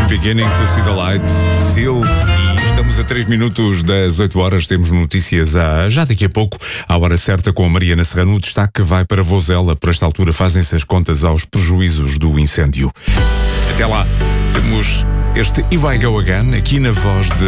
Beginning to See the Light, Sylve, e estamos a 3 minutos das 8 horas. Temos notícias já daqui a pouco, à hora certa, com a Mariana Serrano. O destaque que vai para Vozela. Por esta altura fazem-se as contas aos prejuízos do incêndio. Até lá, temos este If I Go Again, aqui na voz de